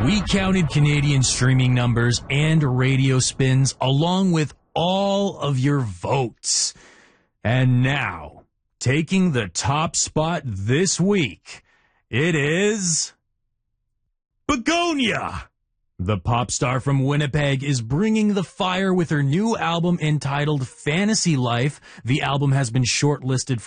We counted Canadian streaming numbers and radio spins along with all of your votes. And now, taking the top spot this week, it is Begonia. The pop star from Winnipeg is bringing the fire with her new album entitled Fantasy Life. The album has been shortlisted